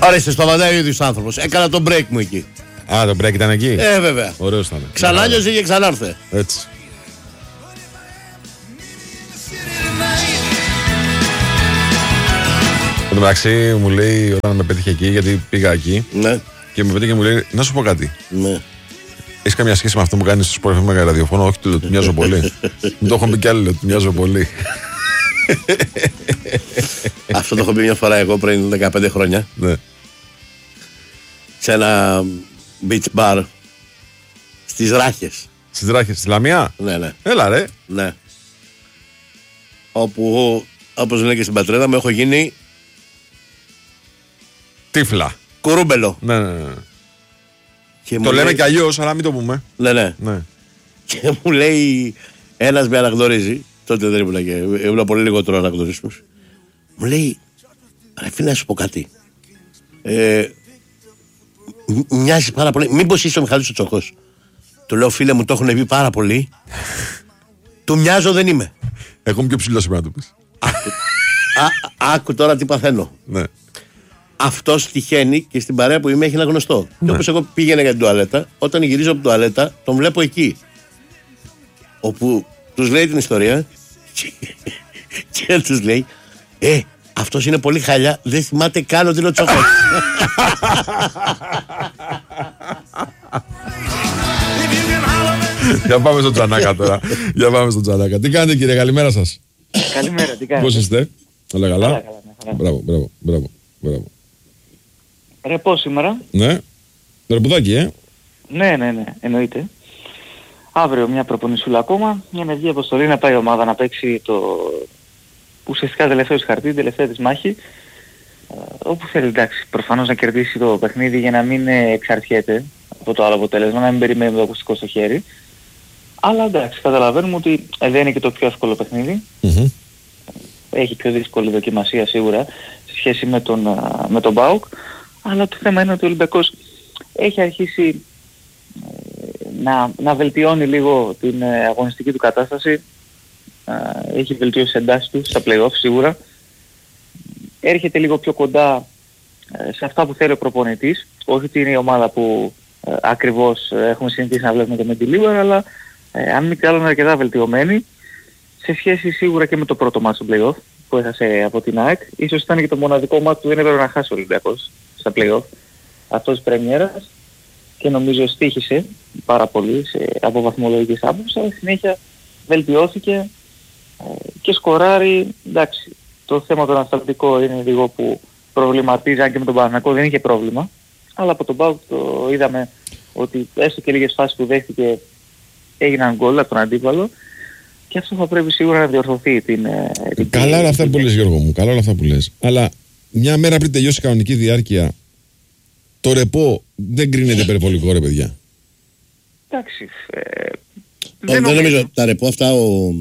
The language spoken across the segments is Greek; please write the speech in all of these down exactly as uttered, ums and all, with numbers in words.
Ορίστε, στο Βαντάι ο ίδιος άνθρωπος. Έκανα το break μου εκεί. Α, το break ήταν εκεί. Ε, βέβαια. Ωραίος ήταν. Ξανάλιωσε και ξανάρθε. Έτσι. Εν τω μεταξύ μου λέει όταν με πέτυχε εκεί, γιατί πήγα εκεί. Ναι. Και με πέτυχε και μου λέει να σου πω κάτι. Ναι. Έχεις καμιά σχέση με αυτό που κάνεις στο Sport εφ εμ και ραδιοφωνό? Όχι, του μοιάζω πολύ. Μου το έχω πει κι άλλοι, του μοιάζω πολύ. Αυτό το έχω πει μια φορά εγώ πριν δεκαπέντε χρόνια. Ναι. Σε ένα beach bar στις Ράχες. Στις Ράχες, στη Λαμία. Ναι, ναι. Έλα ρε. Ναι. Όπου, όπως λένε και στην πατρίδα μου, έχω γίνει Τύφλα. κουρούμπελο. Ναι, ναι, ναι. Και Το μου λέμε λέει... κι αλλιώς, αλλά μην το πούμε. Ναι, ναι. Ναι. Και μου λέει ένας με αναγνωρίζει. Τότε δεν ήμουν και ήμουν πολύ λιγότερο αναγνωρίσιμος. Μου λέει, ρε φίλε, να σου πω κάτι. Ε, μ- μοιάζει πάρα πολύ. Μήπως είσαι ο Μιχάλης ο Τσοχός? Του λέω, φίλε μου, το έχουν πει πάρα πολύ. Του μοιάζω, δεν είμαι. Έχουμε πιο ψηλό σήμερα να του πεις. Α, άκου τώρα τι παθαίνω. Ναι. Αυτός τυχαίνει και στην παρέα που είμαι έχει ένα γνωστό. Ναι. Και όπως εγώ πήγαινα για την τουαλέτα, όταν γυρίζω από την τουαλέτα, τον βλέπω εκεί. Όπου τους λέει την ιστορία και, και τους λέει, Ε, αυτός είναι πολύ χαλιά, δεν θυμάται καν ότι είναι ο Τσόκος. Για πάμε στο Τζανάκα τώρα. Για πάμε στο Τζανάκα. Τι κάνετε κύριε, καλημέρα σας. Καλημέρα, τι κάνετε? Πώς είστε? Όλα καλά. Καλά, καλά, καλά. Μπράβο, μπράβο, μπράβο, μπράβο. Ρεπό σήμερα. Ναι. Ρεπουδάκι, ε. Ναι, ναι, ναι, εννοείται. Αύριο μια προπονησούλα ακόμα, για να βγει αποστολή να πάει η ομάδα να παίξει το ουσιαστικά τελευταίο της χαρτί, τελευταία της μάχη. Ε, όπου θέλει, εντάξει, προφανώς να κερδίσει το παιχνίδι για να μην ε, εξαρτιέται από το άλλο αποτέλεσμα, να μην περιμένει το ακουστικό στο χέρι. Αλλά εντάξει, καταλαβαίνουμε ότι ε, δεν είναι και το πιο εύκολο παιχνίδι. Mm-hmm. Έχει πιο δύσκολη δοκιμασία σίγουρα σε σχέση με τον, α, με τον ΠΑΟΚ. Αλλά το θέμα είναι ότι ο Ολυμπιακός έχει αρχίσει ε, να, να βελτιώνει λίγο την ε, αγωνιστική του κατάσταση. Ε, έχει βελτιώσει τις εντάσεις του στα play-off σίγουρα. Έρχεται λίγο πιο κοντά ε, σε αυτά που θέλει ο προπονητής. Όχι ότι είναι η ομάδα που ε, ακριβώς ε, έχουμε συνηθίσει να βλέπουμε το Μεντιλίβαρ, αλλά ε, αν μη τι άλλο είναι αρκετά βελτιωμένη σε σχέση σίγουρα και με το πρώτο μάτσο play-off που έχασε από την ΑΕΚ. Ίσως ήταν και το μοναδικό μάτσο που δεν έπρεπε να χάσει ο Ολυμπιακός στα play-off αυτός της πρεμιέρας και νομίζω στοίχησε πάρα πολύ σε, από βαθμολογικές άποψεις, αλλά συνέχεια βελτιώθηκε ε, και σκοράρει. Εντάξει, το θέμα το ανασταλτικό είναι λίγο που προβληματίζει, αν και με τον Παναθηναϊκό δεν είχε πρόβλημα, αλλά από τον ΠΑΟΚ το είδαμε ότι έστω και λίγες φάσεις που δέχτηκε έγιναν γκολ από τον αντίπαλο. Και αυτό θα πρέπει σίγουρα να διορθωθεί την... την καλά όλα αυτά που λες Γιώργο μου, καλά όλα αυτά που λες. Αλλά μια μέρα πριν τελειώσει η κανονική διάρκεια, το ρεπό δεν κρίνεται υπερβολικό ρε παιδιά? Εντάξει. Ε, δεν, δεν νομίζω τα ρεπό αυτά ο,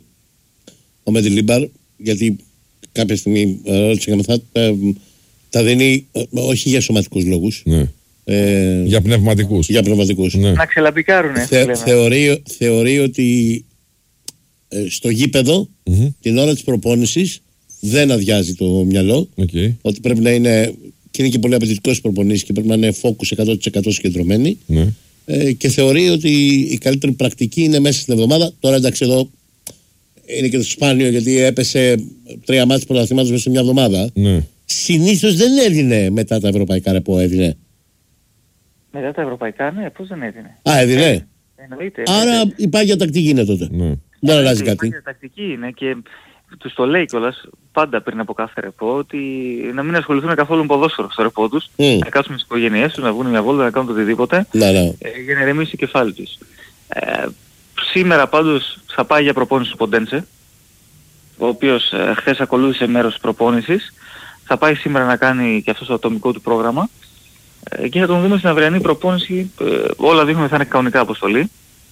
ο Μεντιλίμπαρ, γιατί κάποια στιγμή ρώτησε και αυτά, τα, τα δίνει όχι για σωματικούς λόγους. Ναι. Ε, για πνευματικούς. Για πνευματικούς. Ναι. Να ξελαμπικάρουνε. Θε, θεωρεί, θεωρεί ότι στο γήπεδο mm-hmm. την ώρα της προπόνησης δεν αδειάζει το μυαλό, okay. ότι πρέπει να είναι, και είναι και πολύ απαιτητικός προπονήσεις και πρέπει να είναι focus εκατό τοις εκατό συγκεντρωμένοι, mm. ε, και θεωρεί ότι η καλύτερη πρακτική είναι μέσα στην εβδομάδα. Τώρα εντάξει, εδώ είναι και το σπάνιο γιατί έπεσε τρία μάτς πρωταθλήματος μέσα σε μια εβδομάδα. Mm. Συνήθως δεν έδινε μετά τα ευρωπαϊκά ρεπό, έδινε. Μετά τα ευρωπαϊκά, ναι, πώς δεν έδινε? Α, έδινε. Ε, εννοείται. Άρα η πάγια τακτική είναι τότε. Mm. Δεν αλλάζει κάτι. Η τακτική είναι και τους το λέει κιόλας πάντα πριν από κάθε ρεπό ότι να μην ασχοληθούν καθόλου με ποδόσφαιρο στο ρεπό τους, mm. να κάτσουν στις οικογένειές τους, να βγουν μια βόλτα, να κάνουν το οτιδήποτε, ναι, ναι. Ε, για να ηρεμήσει το κεφάλι τους. Ε, σήμερα πάντως θα πάει για προπόνηση του Ποντένσε, ο οποίος ε, χθες ακολούθησε μέρος της προπόνησης, θα πάει σήμερα να κάνει και αυτό το ατομικό του πρόγραμμα ε, και θα τον δούμε στην αυριανή προπόνηση, ε, όλα δείχνουν ότι θα είναι κανονικά αποστολή.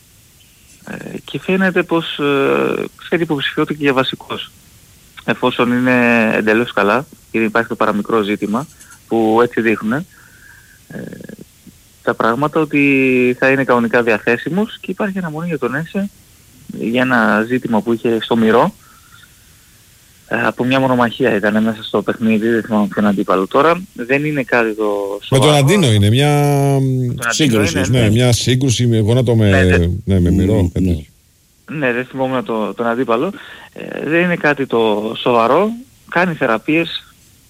Ε, και φαίνεται πως ε, ξέρει υποψηφιότητα και για βασικός, εφόσον είναι εντελώς καλά, γιατί υπάρχει το παραμικρό ζήτημα που έτσι δείχνουν ε, τα πράγματα, ότι θα είναι κανονικά διαθέσιμος και υπάρχει αναμονή για τον Ένσε για ένα ζήτημα που είχε στο μυρό, από μια μονομαχία ήταν μέσα στο παιχνίδι, δεν θυμάμαι ποιον αντίπαλο τώρα. Δεν είναι κάτι το σοβαρό. Με τον Αντίνο είναι μια σύγκρουση, είναι, ναι, ναι, μια σύγκρουση με γόνατο με, ναι, ναι, ναι, με μυρό. Ναι, ναι. ναι, δεν θυμόμουν το, τον αντίπαλο. Ε, δεν είναι κάτι το σοβαρό. Κάνει θεραπείες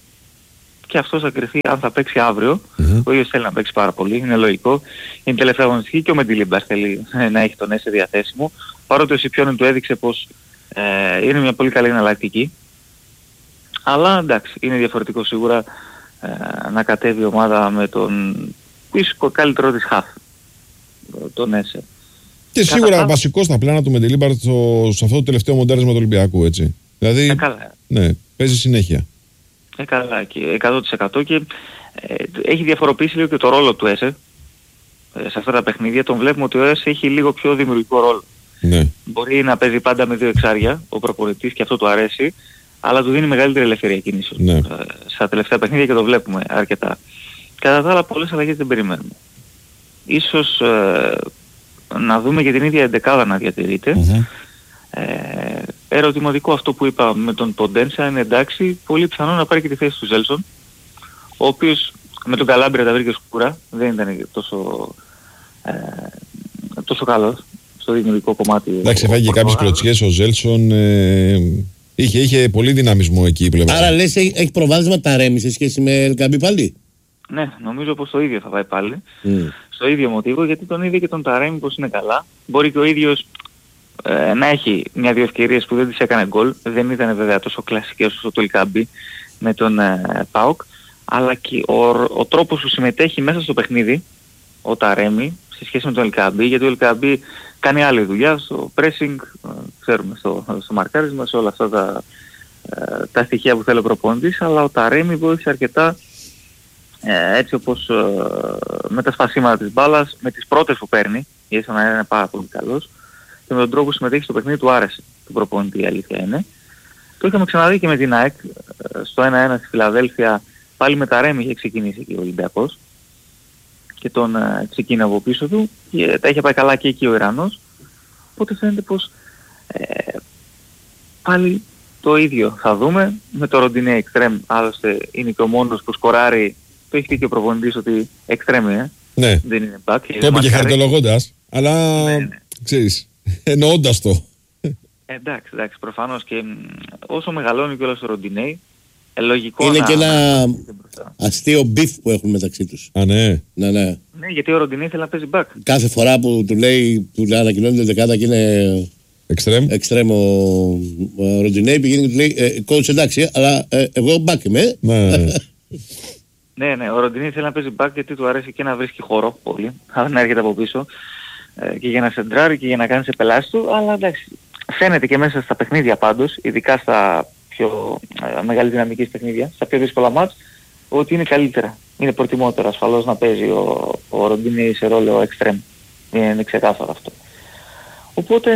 και αυτός θα κρυφθεί αν θα παίξει αύριο. Mm-hmm. Ο ίδιος θέλει να παίξει πάρα πολύ, είναι λογικό. Είναι τελευταία αγωνιστική και ο Μεντιλίμπαρ θέλει να έχει τον Έσε διαθέσιμο. Παρότι ο Σιπιόνι του έδειξε πως ε, είναι μια πολύ καλή εναλλακτική. Αλλά εντάξει, είναι διαφορετικό σίγουρα ε, να κατέβει η ομάδα με τον ίσως καλύτερο της χαφ, τον Έσε. Και σίγουρα Κατά... βασικό στα πλάνα του Μεντιλίμπαρ σε αυτό το τελευταίο μοντάρισμα του Ολυμπιακού, έτσι. Δηλαδή, ε, καλά. Ναι, παίζει συνέχεια. Ε, καλά, και εκατό τοις εκατό και ε, έχει διαφοροποιήσει λίγο και το ρόλο του Έσε. Ε, σε αυτά τα παιχνίδια τον βλέπουμε ότι ο Έσε έχει λίγο πιο δημιουργικό ρόλο. Ναι. Μπορεί να παίζει πάντα με δύο εξάρια ο προπονητής και αυτό του αρέσει, αλλά του δίνει μεγαλύτερη ελευθερία κινήσεων. Ναι. Ε, στα τελευταία παιχνίδια και το βλέπουμε αρκετά. Κατά τα άλλα πολλές αλλαγές δεν περιμένουμε. Ίσως ε, να δούμε και την ίδια εντεκάδα να διατηρείται. Mm-hmm. Ε, ερωτηματικό αυτό που είπα με τον Ποντένσα είναι εντάξει, πολύ πιθανό να πάρει και τη θέση του Ζέλσον, ο οποίος με τον Καλάμπρια τα βρήκε σκούρα, δεν ήταν τόσο, ε, τόσο καλός στο δημιουργικό κομμάτι. Εντάξει, φάγει κάποιες κλωτσιές ο Ζέλσον, ε, είχε, είχε πολύ δυναμισμό εκεί πλέον. Άρα λες έχει, έχει προβάδισμα τα Ρέμι σε σχέση με Ελκαμπή πάλι. Ναι, νομίζω πως το ίδιο θα πάει πάλι. Mm. Στο ίδιο μοτίβο, γιατί τον είδε και τον Ταρέμι πως είναι καλά. Μπορεί και ο ίδιος ε, να έχει μια-δυο ευκαιρίες που δεν τις έκανε γκολ. Δεν ήταν βέβαια τόσο κλασικές όσο το Ελκαμπή με τον ε, ΠΑΟΚ. Αλλά και ο, ο τρόπος που συμμετέχει μέσα στο παιχνίδι, ο Ταρέμι, σε σχέση με τον Ελκαμπή, γιατί ο Ελκαμπή κάνει άλλη δουλειά στο pressing, ε, ξέρουμε, στο, στο μαρκάρισμα, σε όλα αυτά τα, ε, τα στοιχεία που θέλει ο προπονητής, αλλά ο Ταρέμι βοήθησε αρκετά Ε, έτσι όπως ε, με τα σπασίματα της μπάλας, με τις πρώτες που παίρνει, γιατί να είναι πάρα πολύ καλός, και με τον τρόπο που συμμετέχει στο παιχνίδι του άρεσε του προπονητή, η αλήθεια είναι. Το είχαμε ξαναδεί και με την ΑΕΚ, ε, στο ένα ένα στη Φιλαδέλφια, πάλι με τα Ρέμι είχε ξεκινήσει και ο Ολυμπιακός και τον ε, ξεκίνησε από πίσω του και τα είχε πάει καλά και εκεί ο Ιρανός, οπότε φαίνεται πως ε, πάλι το ίδιο θα δούμε με το Ροντινέ Εκστρέμ, άλλωστε είναι και ο μόνος που σκοράρει. Το έχει πει και ο προπονητής ότι εξτρέμει, ε. Ναι. Δεν είναι back. Το είπε και χαρτολογώντας, αλλά ναι, ναι. Ξέρεις, εννοώντας το. Ε, εντάξει, εντάξει, προφανώς και όσο μεγαλώνει κιόλας ο Ροντινέι, ε, λογικό είναι να... και ένα αστείο μπιφ που έχουν μεταξύ τους. Α, ναι. Ναι, ναι. Ναι, γιατί ο Ροντινέι θέλει να παίζει back. Κάθε φορά που του λέει, του ανακοινώνει την δεκάδα και είναι εξτρέμ, εξτρέμ ο, ο Ροντινέι, πηγαίνει και του λέει, ε, coach εντάξει, αλλά ε, εγώ back είμαι. Ναι. Ναι, ναι, ο Ροντινέι θέλει να παίζει back γιατί του αρέσει και να βρίσκει χώρο πολύ, αλλά να έρχεται από πίσω ε, και για να σεντράρει και για να κάνει σε πελάτη του, αλλά εντάξει, φαίνεται και μέσα στα παιχνίδια πάντως, ειδικά στα πιο ε, μεγάλη δυναμική παιχνίδια, στα πιο δύσκολα μάτς, ότι είναι καλύτερα. Είναι προτιμότερο ασφαλώς να παίζει ο, ο Ροντινέι σε ρόλο extreme. Είναι, είναι ξεκάθαρο αυτό. Οπότε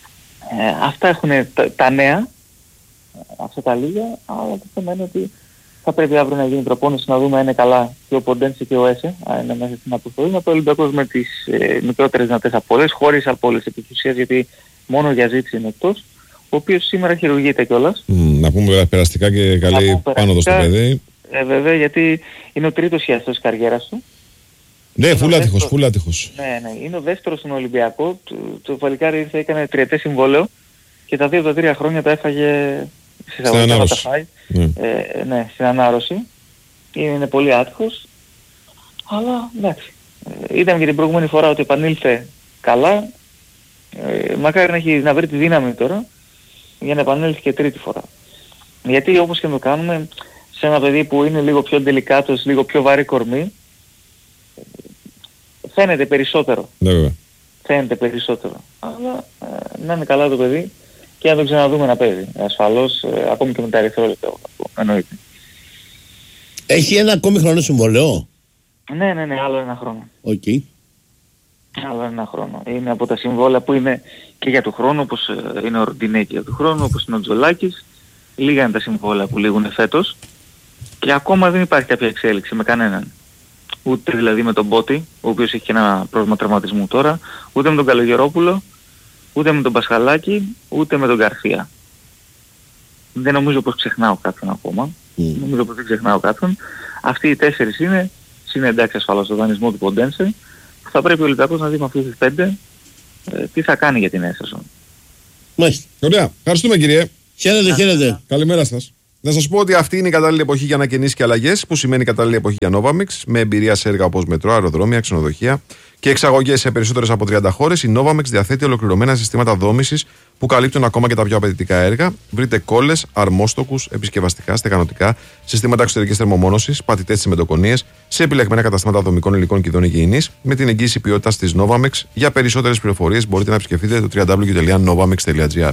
ε, αυτά έχουν τα, τα νέα, αυτά τα λίγα, αλλά το θέμα είναι ότι θα πρέπει αύριο να γίνει προπόνηση να δούμε αν είναι καλά και ο Ποντένσε και ο Έσε, αν είναι μέσα στην αποστολή. Να το Ολυμπιακός με τις ε, μικρότερες δυνατές απώλειες, χωρίς απώλειες επί της ουσίας, γιατί μόνο για ζήτηση είναι εκτός, ο οποίος σήμερα χειρουργείται κιόλας. Mm, να πούμε περαστικά και καλή πάνω εδώ στο παιδί. Ε, βέβαια, γιατί είναι ο τρίτος χιαστός της καριέρας του. Ναι, φουλάτυχος, φουλάτυχος. Ναι, ναι, είναι ο δεύτερος στον Ολυμπιακό. Το, το Βαλικάρι ήρθε, έκανε τριετές συμβόλαιο και τα δύο τα τρία χρόνια τα έφαγε στην ανάρρωση. Ναι. Ε, ναι, στην ανάρρωση. Είναι πολύ άτυχος. Αλλά εντάξει. Ε, είδαμε και την προηγούμενη φορά ότι επανήλθε καλά. Ε, μακάρι να, έχει, να βρει τη δύναμη τώρα για να επανέλθει και τρίτη φορά. Γιατί όπως και το κάνουμε, σε ένα παιδί που είναι λίγο πιο ντελικάτος, λίγο πιο βαρύ κορμί, φαίνεται περισσότερο. Ναι, βέβαια. Φαίνεται περισσότερο. Αλλά ε, να είναι καλά το παιδί και να το ξαναδούμε να παίζει. Ασφαλώς, ε, ακόμη και με τα ερυθρόλεπτα, εννοείται. Έχει ένα ακόμη χρόνο συμβολαιό. Ναι, ναι, ναι, άλλο ένα χρόνο. Οκ. Okay. Άλλο ένα χρόνο. Είναι από τα συμβόλαια που είναι και για του χρόνου, όπως ε, είναι ο Ροντινέ και για του χρόνου, όπως είναι ο Τζολάκης. Λίγα είναι τα συμβόλαια που λήγουν φέτος και ακόμα δεν υπάρχει κάποια εξέλιξη με κανέναν. Ούτε δηλαδή με τον Μπότη, ο οποίος έχει και ένα πρόβλημα τραυματισμού τώρα, ούτε με τον Καλογερόπουλο, ούτε με τον Πασχαλάκη, ούτε με τον Γκαρσία. δεν νομίζω πως ξεχνάω κάποιον ακόμα. Mm. Νομίζω πως δεν ξεχνάω κάποιον. Αυτοί οι τέσσερις είναι, είναι εντάξει ασφαλώς στο δανεισμό του Ποντένσε. Θα πρέπει ο Ολυμπιακός να δει με αυτούς τους πέντε ε, τι θα κάνει για την νέα σεζόν. Μάλιστα. Ωραία. Ευχαριστούμε κύριε. Χαίρετε, χαίρετε. Καλημέρα σας. Να σας πω ότι αυτή είναι η κατάλληλη εποχή για ανακαινήσεις και αλλαγές, που σημαίνει κατάλληλη εποχή για Novamix, με εμπειρία σε έργα όπως μετρό, αεροδρόμια, ξενοδοχεία και εξαγωγές σε περισσότερες από τριάντα χώρες. Η Novamix διαθέτει ολοκληρωμένα συστήματα δόμησης που καλύπτουν ακόμα και τα πιο απαιτητικά έργα. Βρείτε κόλλες, αρμόστοκους, επισκευαστικά, στεγανοτικά, συστήματα εξωτερικής θερμομόνωσης, πατητές τσιμεντοκονίες σε επιλεγμένα καταστήματα δομικών υλικών και ειδών υγιεινής με την εγγύηση ποιότητας της Novamix. Για περισσότερες πληροφορίες μπορείτε να επισκεφτείτε το double-u double-u double-u τελεία novamix τελεία gr.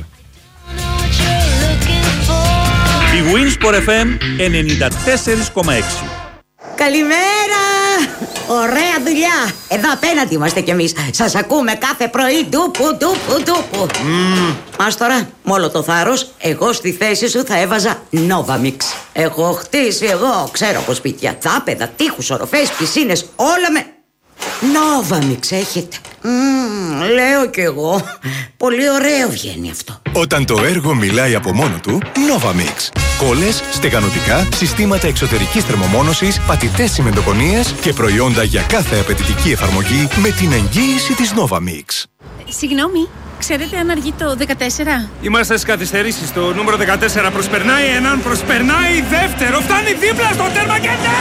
Η Winsport εφ εμ ενενήντα τέσσερα κόμμα έξι. Καλημέρα! Ωραία δουλειά! Εδώ απέναντι είμαστε κι εμείς. Σας ακούμε κάθε πρωί. Ντούπου, ντούπου, ντούπου. Mm. Ας τώρα, με όλο το θάρρος, εγώ στη θέση σου θα έβαζα Novamix. Έχω χτίσει εγώ, ξέρω από σπίτια, δάπεδα, τείχους, οροφές, πισίνες, όλα με... Novamix έχετε. Mm, λέω κι εγώ. Πολύ ωραίο βγαίνει αυτό. Όταν το έργο μιλάει από μόνο του, Novamix. Κόλλες, στεγανοτικά, συστήματα εξωτερικής θερμομόνωσης, πατητές τσιμεντοκονίες και προϊόντα για κάθε απαιτητική εφαρμογή με την εγγύηση της Novamix. Συγγνώμη, ξέρετε αν αργεί το δεκατέσσερα? Είμαστε στις καθυστερήσεις. Το νούμερο δεκατέσσερα προσπερνάει έναν, προσπερνάει δεύτερο, φτάνει δίπλα στο τέρμα και ναι!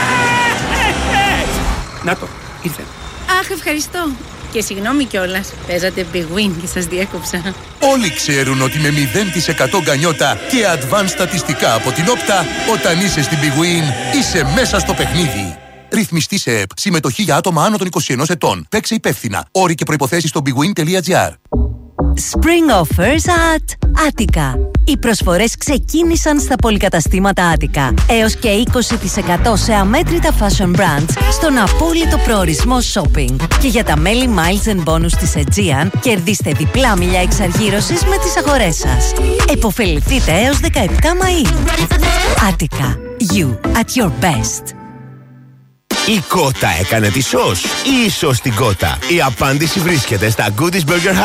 Να το, ήρθε. Αχ, ευχαριστώ. Και συγγνώμη κιόλας, παίζατε Big Win και σας διέκοψα. Όλοι ξέρουν ότι με μηδέν τοις εκατό γκανιότα και advanced στατιστικά από την Όπτα, όταν είσαι στην Big Win, είσαι μέσα στο παιχνίδι. Ρυθμιστή σε ΕΠ. Συμμετοχή για άτομα άνω των είκοσι ενός ετών. Παίξε υπεύθυνα. Όροι και προϋποθέσεις στο bigwin τελεία gr. Spring offers at Attica. Οι προσφορές ξεκίνησαν στα πολυκαταστήματα Attica. Έως και είκοσι τοις εκατό σε αμέτρητα fashion brands στον απόλυτο προορισμό shopping. Και για τα μέλη Miles and Bonus της Aegean, κερδίστε διπλά μιλιά εξαργύρωσης με τις αγορές σας. Εποφεληθείτε έως δεκαεπτά Μαΐου. Attica. You at your best. Η κότα έκανε τη σως ή η σως την κότα? Η απάντηση βρίσκεται στα Goodies Burger